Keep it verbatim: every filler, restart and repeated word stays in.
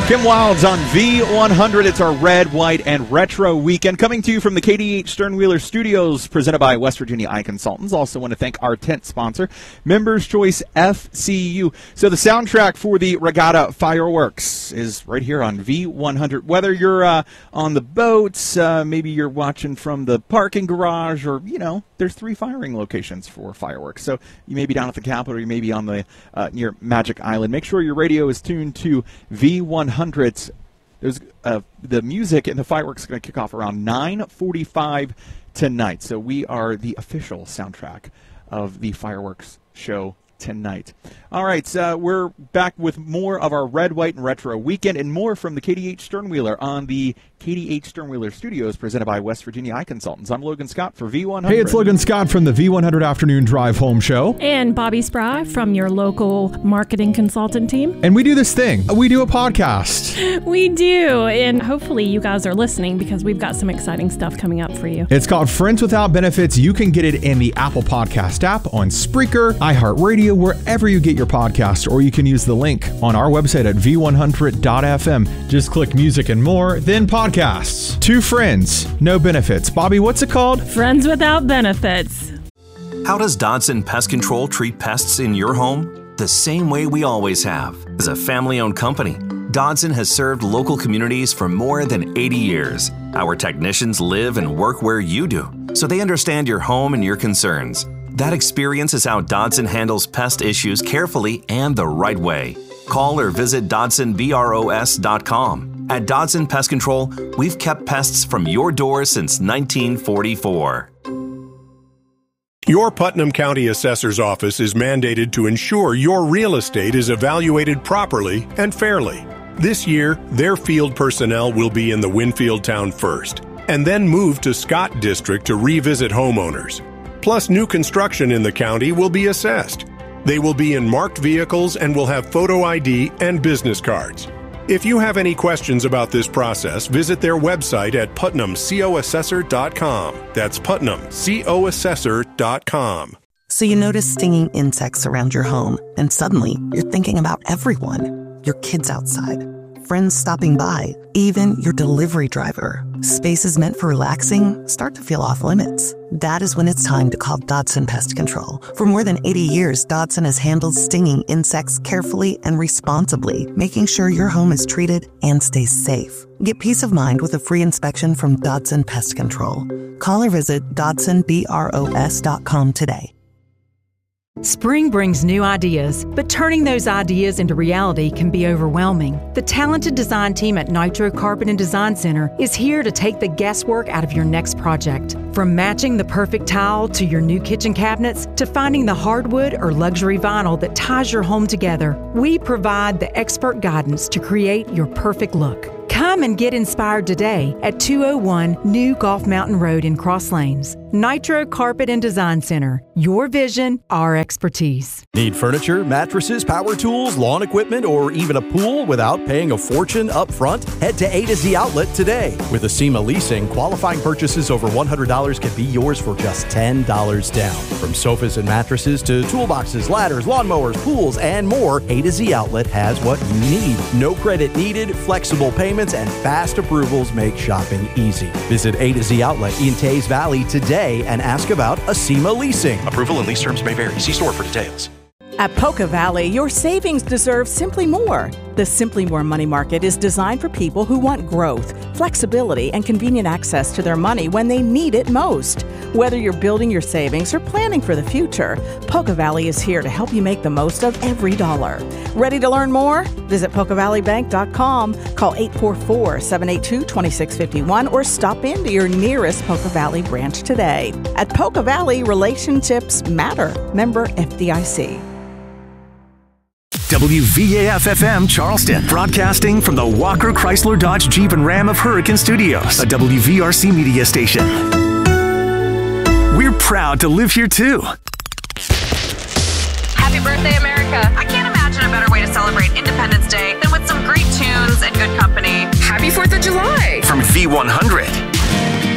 Kim Wildes on V one hundred. It's our red, white, and retro weekend. Coming to you from the K D H Sternwheeler Studios, presented by West Virginia Eye Consultants. Also want to thank our tent sponsor, Members Choice F C U. So the soundtrack for the Regatta Fireworks is right here on V one hundred. Whether you're uh, on the boats, uh, maybe you're watching from the parking garage, or, you know, there's three firing locations for fireworks. So you may be down at the Capitol, or you may be on the uh, near Magic Island. Make sure your radio is tuned to V one hundred. There's uh, the music and the fireworks are going to kick off around nine forty-five tonight. So we are the official soundtrack of the fireworks show tonight. All right, uh, we're back with more of our red, white, and retro weekend, and more from the K D H Sternwheeler on the K D H Sternwheeler Studios, presented by West Virginia Eye Consultants. I'm Logan Scott for V one hundred. Hey, it's Logan Scott from the V one hundred Afternoon Drive Home Show. And Bobby Spry from your local marketing consultant team. And we do this thing. We do a podcast. We do. And hopefully you guys are listening, because we've got some exciting stuff coming up for you. It's called Friends Without Benefits. You can get it in the Apple Podcast app, on Spreaker, iHeartRadio, wherever you get your podcast, or you can use the link on our website at v one hundred dot f m. Just click music and more, then podcasts. Two friends, no benefits. Bobby, what's it called? Friends Without Benefits. How does Dodson Pest Control treat pests in your home? The same way we always have. As a family-owned company, Dodson has served local communities for more than eighty years. Our technicians live and work where you do, so they understand your home and your concerns. That experience is how Dodson handles pest issues carefully and the right way. Call or visit Dodson Bros dot com. At Dodson Pest Control, we've kept pests from your door since nineteen forty-four. Your Putnam County Assessor's Office is mandated to ensure your real estate is evaluated properly and fairly. This year, their field personnel will be in the Winfield town first, and then move to Scott District to revisit homeowners. Plus, new construction in the county will be assessed. They will be in marked vehicles and will have photo I D and business cards. If you have any questions about this process, visit their website at putnam co assessor dot com. That's putnam co assessor dot com. So you notice stinging insects around your home, and suddenly you're thinking about everyone. Your kids outside, friends stopping by, even your delivery driver. Spaces meant for relaxing start to feel off limits. That is when it's time to call Dodson Pest Control. For more than eighty years, Dodson has handled stinging insects carefully and responsibly, making sure your home is treated and stays safe. Get peace of mind with a free inspection from Dodson Pest Control. Call or visit Dodson Bros dot com today. Spring brings new ideas, but turning those ideas into reality can be overwhelming. The talented design team at Nitro Carpet and Design Center is here to take the guesswork out of your next project. From matching the perfect tile to your new kitchen cabinets to finding the hardwood or luxury vinyl that ties your home together, we provide the expert guidance to create your perfect look. Come and get inspired today at two oh one New Golf Mountain Road in Cross Lanes. Nitro Carpet and Design Center. Your vision, our expertise. Need furniture, mattresses, power tools, lawn equipment, or even a pool without paying a fortune up front? Head to A to Z Outlet today. With Acima Leasing, qualifying purchases over one hundred dollars can be yours for just ten dollars down. From sofas and mattresses to toolboxes, ladders, lawnmowers, pools, and more, A to Z Outlet has what you need. No credit needed, flexible payments, and fast approvals make shopping easy. Visit A to Z Outlet in Tays Valley today and ask about Acima Leasing. Approval and lease terms may vary. See store for details. At Poca Valley, your savings deserve Simply More. The Simply More Money Market is designed for people who want growth, flexibility, and convenient access to their money when they need it most. Whether you're building your savings or planning for the future, Poca Valley is here to help you make the most of every dollar. Ready to learn more? Visit poca valley bank dot com, call eight four four, seven eight two, two six five one, or stop into your nearest Poca Valley branch today. At Poca Valley, relationships matter. Member F D I C. W V A F F M Charleston, broadcasting from the Walker Chrysler Dodge Jeep and Ram of Hurricane Studios, a W V R C media station. We're proud to live here too. Happy birthday, America. I can't imagine a better way to celebrate Independence Day than with some great tunes and good company. Happy fourth of July. From V one hundred.